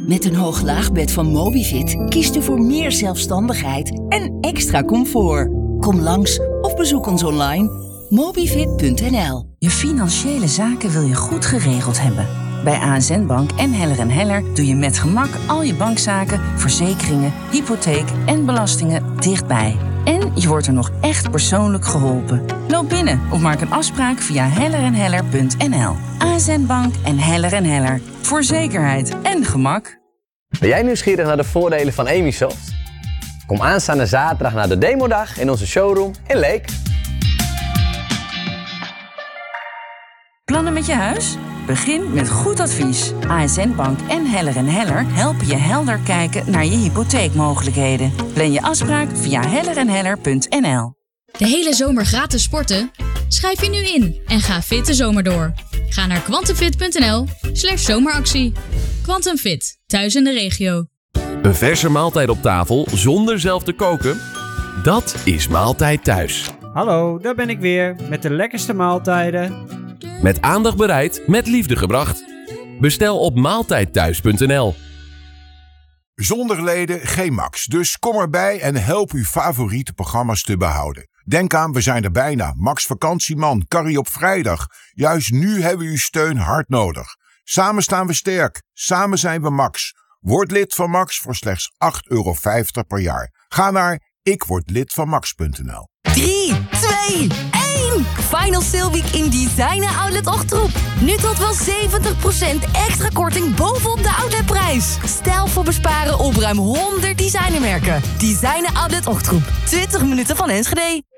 Met een hoog-laagbed van Mobivit kiest u voor meer zelfstandigheid en extra comfort. Kom langs of bezoek ons online. Mobivit.nl. Je financiële zaken wil je goed geregeld hebben. Bij ASN Bank en Heller & Heller doe je met gemak al je bankzaken, verzekeringen, hypotheek en belastingen dichtbij. En je wordt er nog echt persoonlijk geholpen. Loop binnen of maak een afspraak via hellerenheller.nl. ASN Bank en Heller & Heller. Voor zekerheid en gemak. Ben jij nieuwsgierig naar de voordelen van Amisoft? Kom aanstaande zaterdag naar de demodag in onze showroom in Leek. Plannen met je huis? Begin met goed advies. ASN Bank en Heller & Heller helpen je helder kijken naar je hypotheekmogelijkheden. Plan je afspraak via hellerenheller.nl. De hele zomer gratis sporten? Schrijf je nu in en ga fit de zomer door. Ga naar quantumfit.nl/zomeractie. Quantum Fit, thuis in de regio. Een verse maaltijd op tafel zonder zelf te koken? Dat is Maaltijd Thuis. Hallo, daar ben ik weer met de lekkerste maaltijden. Met aandacht bereid, met liefde gebracht. Bestel op maaltijdthuis.nl. Zonder leden geen Max, dus kom erbij en help uw favoriete programma's te behouden. Denk aan, we zijn er bijna. Max Vakantieman, Carrie op vrijdag. Juist nu hebben we uw steun hard nodig. Samen staan we sterk, samen zijn we Max. Word lid van Max voor slechts €8,50 per jaar. Ga naar ikwordlidvanmax.nl. 3, 2, 1. Final Sale Week in Designer Outlet Ochtroep. Nu tot wel 70% extra korting bovenop de outletprijs. Stijl voor besparen op ruim 100 designermerken. Designer Outlet Ochtroep. 20 minuten van Enschede.